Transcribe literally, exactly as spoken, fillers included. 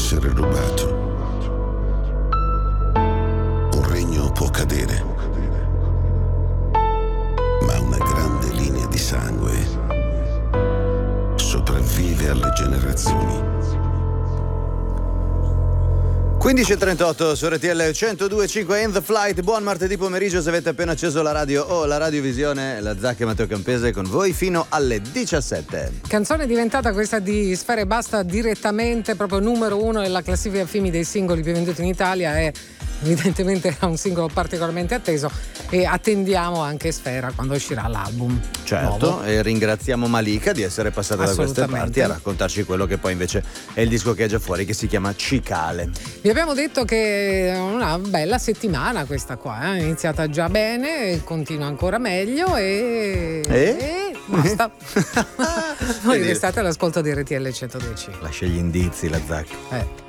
essere rubato. Un regno può cadere, ma una grande linea di sangue sopravvive alle generazioni. quindici e trentotto su R T L centodue e cinque In The Flight. Buon martedì pomeriggio se avete appena acceso la radio o la radiovisione. La Zacca e Matteo Campese con voi fino alle diciassette. Canzone diventata questa di Sfera Ebbasta, direttamente proprio numero uno nella classifica F I M I dei singoli più venduti in Italia. E evidentemente era un singolo particolarmente atteso e attendiamo anche Sfera quando uscirà l'album. Certo, nuovo. e ringraziamo Malika di essere passata da queste parti a raccontarci quello che poi invece è il disco che è già fuori, che si chiama Cicale. Vi abbiamo detto che è una bella settimana questa qua, eh? È iniziata già bene, continua ancora meglio e, e? e basta. Voi restate all'ascolto di R T L centodue e cinque. Lascia gli indizi la Zacca. Eh.